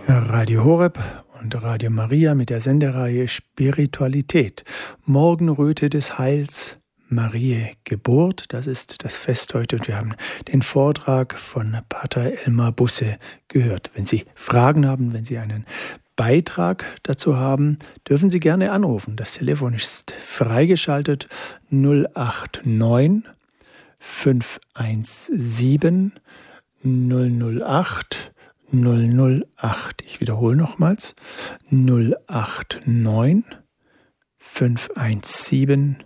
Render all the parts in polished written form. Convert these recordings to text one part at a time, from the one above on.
Radio Horeb und Radio Maria mit der Sendereihe Spiritualität. Morgenröte des Heils, Mariä Geburt, das ist das Fest heute und wir haben den Vortrag von Pater Elmar Busse gehört. Wenn Sie Fragen haben, wenn Sie einen Beitrag dazu haben, dürfen Sie gerne anrufen. Das Telefon ist freigeschaltet 089 517 008 008. Ich wiederhole nochmals. 089 517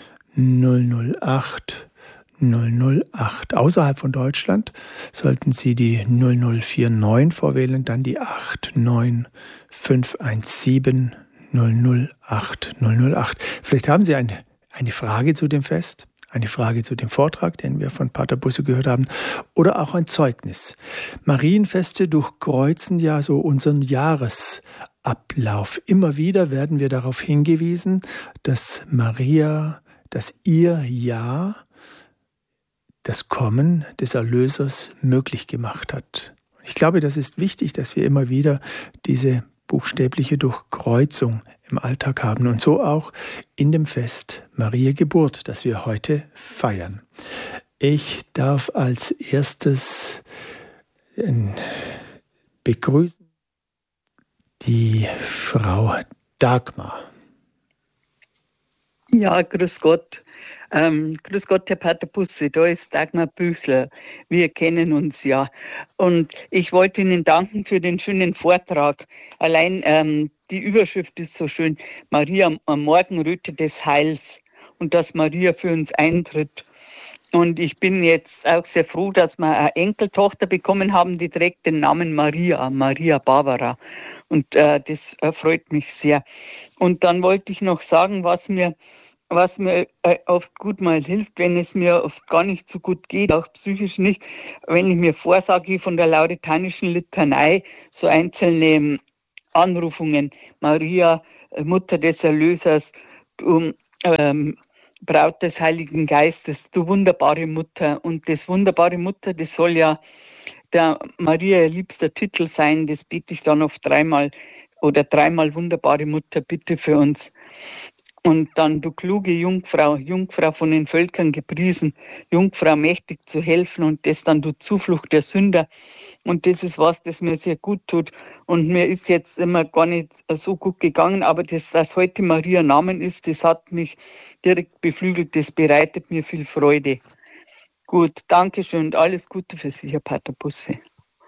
008 008. Außerhalb von Deutschland sollten Sie die 0049 vorwählen, dann die 89 517 008 008. Vielleicht haben Sie eine Frage zu dem Fest, eine Frage zu dem Vortrag, den wir von Pater Busse gehört haben, oder auch ein Zeugnis. Marienfeste durchkreuzen ja so unseren Jahresablauf. Immer wieder werden wir darauf hingewiesen, dass Maria, dass ihr Jahr das Kommen des Erlösers möglich gemacht hat. Ich glaube, das ist wichtig, dass wir immer wieder diese buchstäbliche Durchkreuzung im Alltag haben und so auch in dem Fest Mariä Geburt, das wir heute feiern. Ich darf als erstes begrüßen die Frau Dagmar. Ja, grüß Gott. Grüß Gott, Herr Pater Busse, da ist Dagmar Büchler. Wir kennen uns ja. Und ich wollte Ihnen danken für den schönen Vortrag. Allein die Überschrift ist so schön, Maria am Morgenröte des Heils und dass Maria für uns eintritt. Und ich bin jetzt auch sehr froh, dass wir eine Enkeltochter bekommen haben, die trägt den Namen Maria Barbara. Und das freut mich sehr. Und dann wollte ich noch sagen, was mir oft gut mal hilft, wenn es mir oft gar nicht so gut geht, auch psychisch nicht, wenn ich mir vorsage von der lauretanischen Litanei, so einzelne Anrufungen, Maria, Mutter des Erlösers, du Braut des Heiligen Geistes, du wunderbare Mutter. Und das wunderbare Mutter, das soll ja der Maria ihr liebster Titel sein, das bete ich dann oft dreimal wunderbare Mutter, bitte für uns. Und dann, du kluge Jungfrau von den Völkern gepriesen, Jungfrau mächtig zu helfen und das dann, du Zuflucht der Sünder. Und das ist was, das mir sehr gut tut. Und mir ist jetzt immer gar nicht so gut gegangen, aber dass heute Maria Namen ist, das hat mich direkt beflügelt, das bereitet mir viel Freude. Gut, danke schön und alles Gute für Sie, Herr Pater Busse.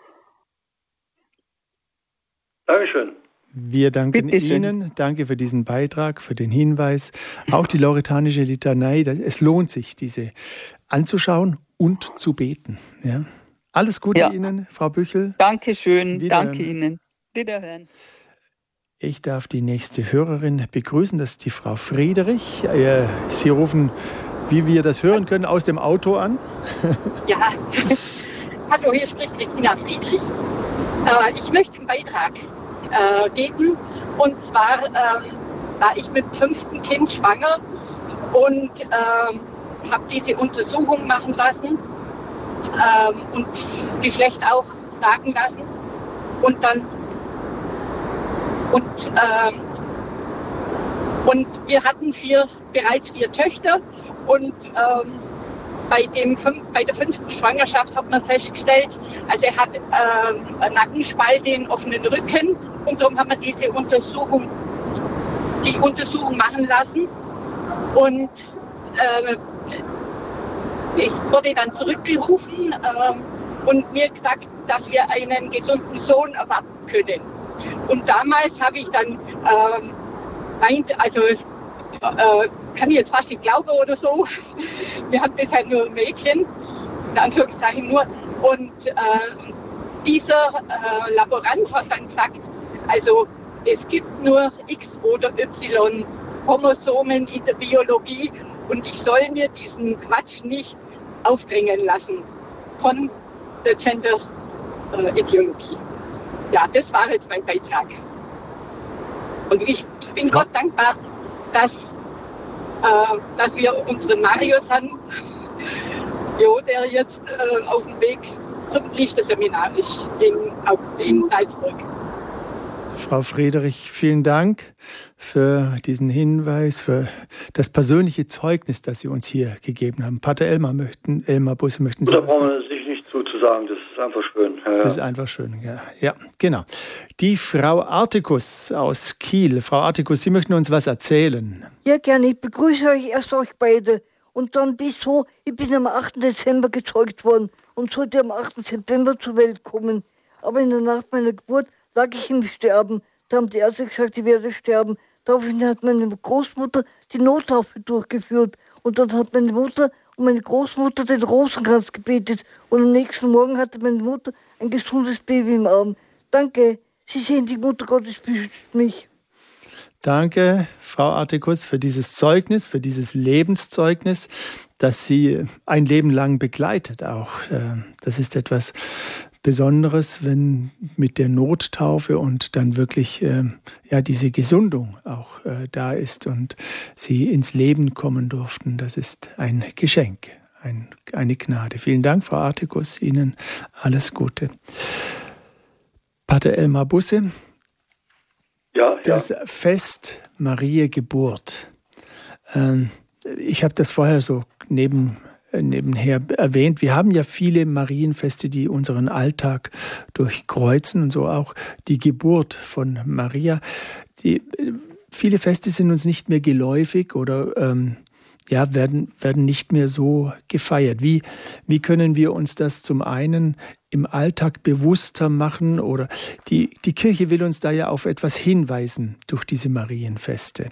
Dankeschön. Wir danken Ihnen. Danke für diesen Beitrag, für den Hinweis. Auch die lauretanische Litanei, es lohnt sich, diese anzuschauen und zu beten. Ja. Alles Gute Ihnen, Frau Büchel. Dankeschön, danke Ihnen. Wiederhören. Ich darf die nächste Hörerin begrüßen, das ist die Frau Friedrich. Sie rufen, wie wir das hören können, aus dem Auto an. Ja, hallo, hier spricht Regina Friedrich. Ich möchte einen Beitrag geben. Und zwar war ich mit dem 5. Kind schwanger und habe diese Untersuchung machen lassen und Geschlecht auch sagen lassen. Und dann und wir hatten bereits 4 Töchter und bei der 5. Schwangerschaft hat man festgestellt, also er hat Nackenspalte, den offenen Rücken und darum haben wir die Untersuchung machen lassen und ich wurde dann zurückgerufen und mir gesagt, dass wir einen gesunden Sohn erwarten können. Und damals habe ich dann kann ich jetzt fast nicht glauben oder so. Wir hatten bisher nur ein Mädchen, in Anführungszeichen nur. Und dieser Laborant hat dann gesagt, also es gibt nur X oder Y Chromosomen in der Biologie und ich soll mir diesen Quatsch nicht aufdrängen lassen von der Gender-Ideologie. Ja, das war jetzt mein Beitrag. Und ich bin Gott dankbar, dass wir unseren Marius haben, der jetzt auf dem Weg zum Priesterseminar ist in Salzburg. Frau Friedrich, vielen Dank für diesen Hinweis, für das persönliche Zeugnis, das Sie uns hier gegeben haben. Pater Elmar Busse möchten Sie... Da brauchen wir sich nicht zu sagen, das ist einfach schön. Ja, das ist einfach schön, ja, genau. Die Frau Artikus aus Kiel. Frau Artikus, Sie möchten uns was erzählen. Ja, gerne. Ich begrüße euch beide. Und dann bis so, ich bin am 8. Dezember gezeugt worden und sollte am 8. September zur Welt kommen. Aber in der Nacht meiner Geburt lag ich im Sterben. Da haben die Ärzte gesagt, ich werde sterben. Daraufhin hat meine Großmutter die Nottaufe durchgeführt. Und dann hat meine Mutter und meine Großmutter den Rosenkranz gebetet. Und am nächsten Morgen hatte meine Mutter ein gesundes Baby im Arm. Danke. Sie sehen, die Mutter Gottes beschützt mich. Danke, Frau Artikus, für dieses Zeugnis, für dieses Lebenszeugnis, das Sie ein Leben lang begleitet auch. Das ist etwas Besonderes, wenn mit der Nottaufe und dann wirklich diese Gesundung auch da ist und Sie ins Leben kommen durften. Das ist ein Geschenk, eine Gnade. Vielen Dank, Frau Artikus. Ihnen alles Gute. Pater Elmar Busse. Ja. Das Fest Mariä Geburt. Ich habe das vorher so nebenher erwähnt. Wir haben ja viele Marienfeste, die unseren Alltag durchkreuzen und so auch die Geburt von Maria. Viele Feste sind uns nicht mehr geläufig oder werden nicht mehr so gefeiert. Wie können wir uns das zum einen im Alltag bewusster machen? Oder die Kirche will uns da ja auf etwas hinweisen durch diese Marienfeste.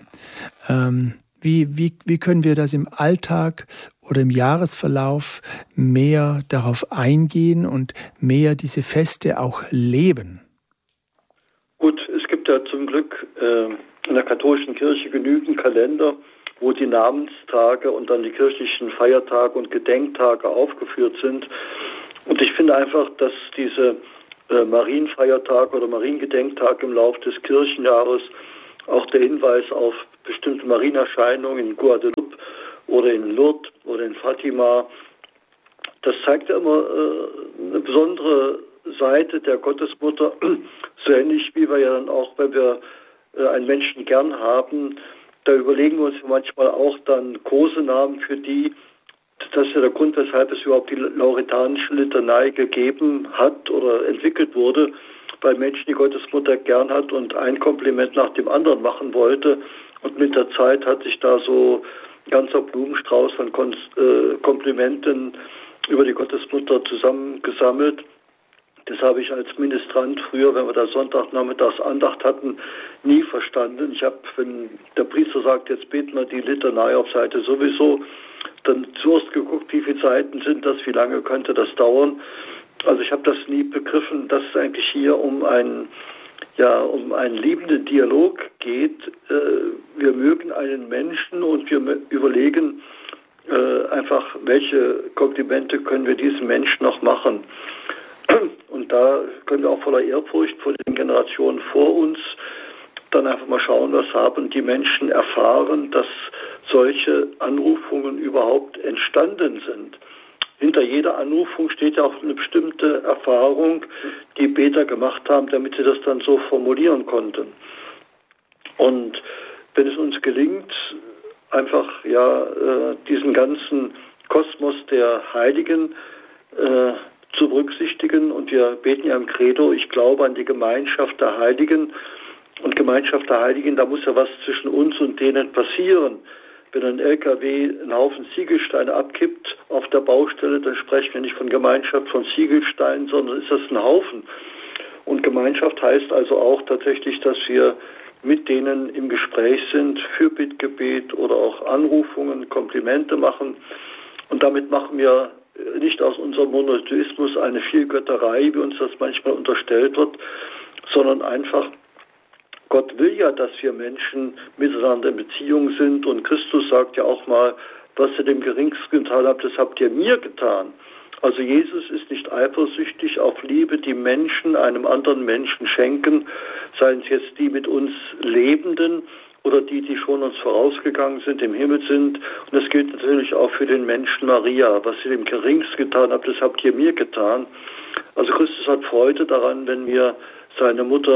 Wie können wir das im Alltag oder im Jahresverlauf mehr darauf eingehen und mehr diese Feste auch leben? Gut, es gibt ja zum Glück in der katholischen Kirche genügend Kalender, wo die Namenstage und dann die kirchlichen Feiertage und Gedenktage aufgeführt sind. Und ich finde einfach, dass diese Marienfeiertage oder Mariengedenktage im Laufe des Kirchenjahres auch der Hinweis auf bestimmte Marienerscheinungen in Guadeloupe oder in Lourdes oder in Fatima, das zeigt ja immer eine besondere Seite der Gottesmutter, so ähnlich wie wir ja dann auch, wenn wir einen Menschen gern haben, da überlegen wir uns manchmal auch dann Kosenamen für die. Das ist ja der Grund, weshalb es überhaupt die lauretanische Litanei gegeben hat oder entwickelt wurde, weil Menschen die Gottesmutter gern hat und ein Kompliment nach dem anderen machen wollte. Und mit der Zeit hat sich da so ein ganzer Blumenstrauß von Komplimenten über die Gottesmutter zusammengesammelt. Das habe ich als Ministrant früher, wenn wir da Sonntagnachmittags Andacht hatten, nie verstanden. Ich habe, wenn der Priester sagt, jetzt beten wir die Litanei auf Seite sowieso, dann zuerst geguckt, wie viele Seiten sind das, wie lange könnte das dauern. Also ich habe das nie begriffen, dass es eigentlich hier um einen liebenden Dialog geht. Wir mögen einen Menschen und wir überlegen einfach, welche Komplimente können wir diesem Menschen noch machen. Und da können wir auch voller Ehrfurcht vor den Generationen vor uns dann einfach mal schauen, was haben die Menschen erfahren, dass solche Anrufungen überhaupt entstanden sind. Hinter jeder Anrufung steht ja auch eine bestimmte Erfahrung, die Beter gemacht haben, damit sie das dann so formulieren konnten. Und wenn es uns gelingt, einfach diesen ganzen Kosmos der Heiligen zu berücksichtigen, und wir beten ja im Credo, ich glaube an die Gemeinschaft der Heiligen, und Gemeinschaft der Heiligen, da muss ja was zwischen uns und denen passieren. Wenn ein LKW einen Haufen Ziegelsteine abkippt auf der Baustelle, dann sprechen wir nicht von Gemeinschaft von Ziegelsteinen, sondern ist das ein Haufen. Und Gemeinschaft heißt also auch tatsächlich, dass wir mit denen im Gespräch sind, für Bittgebet oder auch Anrufungen, Komplimente machen. Und damit machen wir nicht aus unserem Monotheismus eine Vielgötterei, wie uns das manchmal unterstellt wird, sondern einfach, Gott will ja, dass wir Menschen miteinander in Beziehung sind, und Christus sagt ja auch mal, was ihr dem Geringsten getan habt, das habt ihr mir getan. Also Jesus ist nicht eifersüchtig auf Liebe, die Menschen einem anderen Menschen schenken, seien es jetzt die mit uns Lebenden oder die schon uns vorausgegangen sind, im Himmel sind. Und das gilt natürlich auch für den Menschen Maria. Was ihr dem Geringsten getan habt, das habt ihr mir getan. Also Christus hat Freude daran, wenn wir seine Mutter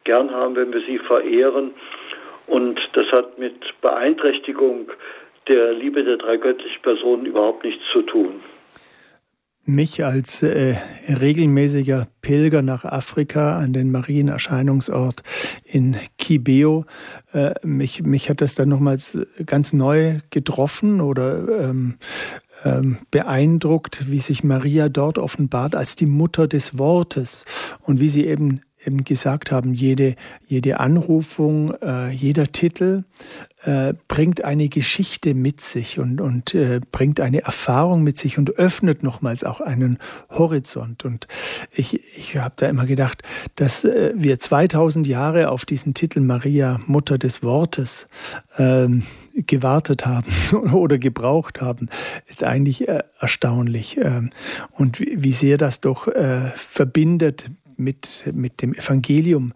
gern haben, wenn wir sie verehren. Und das hat mit Beeinträchtigung der Liebe der drei göttlichen Personen überhaupt nichts zu tun. Mich als regelmäßiger Pilger nach Afrika an den Marienerscheinungsort in Kibeo, mich hat das dann nochmals ganz neu getroffen oder beeindruckt, wie sich Maria dort offenbart als die Mutter des Wortes und wie sie eben gesagt haben, jede Anrufung, jeder Titel bringt eine Geschichte mit sich und bringt eine Erfahrung mit sich und öffnet nochmals auch einen Horizont. Und ich habe da immer gedacht, dass wir 2000 Jahre auf diesen Titel Maria, Mutter des Wortes, gewartet haben oder gebraucht haben, ist eigentlich erstaunlich. Und wie sehr das doch verbindet mit dem Evangelium.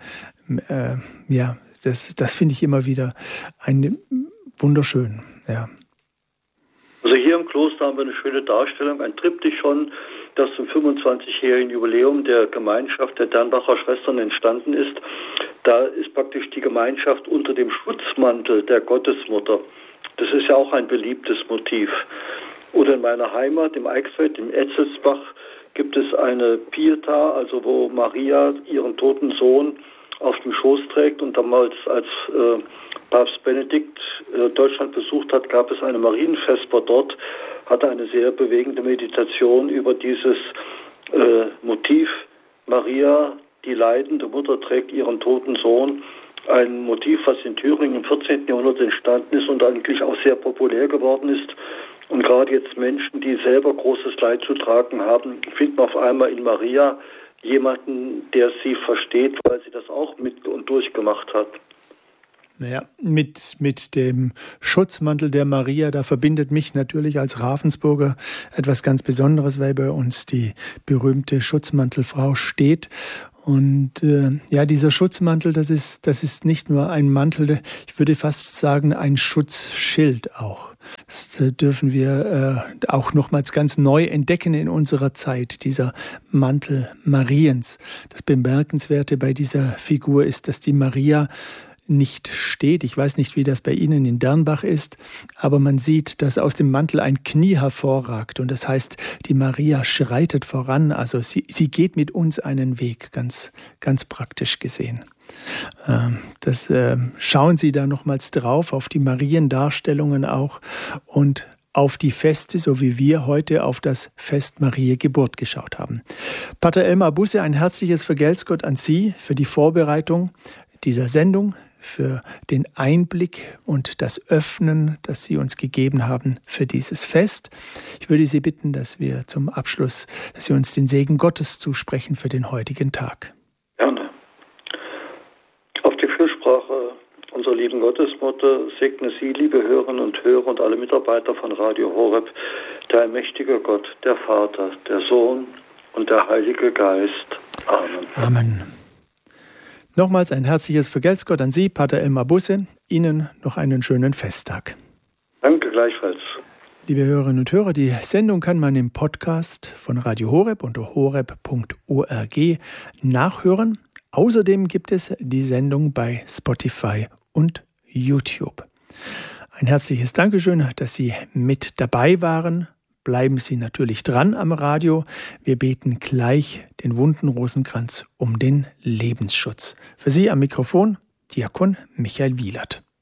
Das finde ich immer wieder wunderschön. Ja. Also hier im Kloster haben wir eine schöne Darstellung, ein Triptychon, das zum 25-jährigen Jubiläum der Gemeinschaft der Dernbacher Schwestern entstanden ist. Da ist praktisch die Gemeinschaft unter dem Schutzmantel der Gottesmutter. Das ist ja auch ein beliebtes Motiv. Oder in meiner Heimat, im Eichsfeld, im Etzelsbach, gibt es eine Pietà, also wo Maria ihren toten Sohn auf dem Schoß trägt. Und damals, als Papst Benedikt Deutschland besucht hat, gab es eine Marienvesper dort, hatte eine sehr bewegende Meditation über dieses Motiv. Maria, die leidende Mutter, trägt ihren toten Sohn. Ein Motiv, was in Thüringen im 14. Jahrhundert entstanden ist und eigentlich auch sehr populär geworden ist. Und gerade jetzt Menschen, die selber großes Leid zu tragen haben, finden auf einmal in Maria jemanden, der sie versteht, weil sie das auch mit und durchgemacht hat. Naja, mit dem Schutzmantel der Maria, da verbindet mich natürlich als Ravensburger etwas ganz Besonderes, weil bei uns die berühmte Schutzmantelfrau steht. Und dieser Schutzmantel, das ist nicht nur ein Mantel, ich würde fast sagen, ein Schutzschild auch. Das dürfen wir auch nochmals ganz neu entdecken in unserer Zeit, dieser Mantel Mariens. Das Bemerkenswerte bei dieser Figur ist, dass die Maria nicht steht. Ich weiß nicht, wie das bei Ihnen in Dernbach ist, aber man sieht, dass aus dem Mantel ein Knie hervorragt und das heißt, die Maria schreitet voran, also sie geht mit uns einen Weg, ganz, ganz praktisch gesehen. Schauen Sie da nochmals drauf, auf die Mariendarstellungen auch und auf die Feste, so wie wir heute auf das Fest Mariä Geburt geschaut haben. Pater Elmar Busse, ein herzliches Vergelt's Gott an Sie für die Vorbereitung dieser Sendung, für den Einblick und das Öffnen, das Sie uns gegeben haben für dieses Fest. Ich würde Sie bitten, dass wir zum Abschluss, dass Sie uns den Segen Gottes zusprechen für den heutigen Tag. Gerne. Auf die Fürsprache unserer lieben Gottesmutter segne Sie, liebe Hörerinnen und Hörer und alle Mitarbeiter von Radio Horeb, der allmächtige Gott, der Vater, der Sohn und der Heilige Geist. Amen. Amen. Nochmals ein herzliches Vergelt's Gott an Sie, Pater Elmar Busse. Ihnen noch einen schönen Festtag. Danke gleichfalls. Liebe Hörerinnen und Hörer, die Sendung kann man im Podcast von Radio Horeb unter horeb.org nachhören. Außerdem gibt es die Sendung bei Spotify und YouTube. Ein herzliches Dankeschön, dass Sie mit dabei waren. Bleiben Sie natürlich dran am Radio. Wir beten gleich den wunden Rosenkranz um den Lebensschutz. Für Sie am Mikrofon Diakon Michael Wielert.